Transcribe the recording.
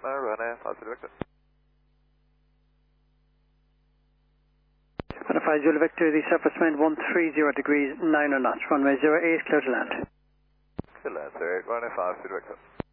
runway 5 Zulu Victor. 105 Zulu Victor, the surface wind 130 degrees, 9 knots, runway 08, clear to land. Clear to land, sir. Runway 5 Zulu Victor.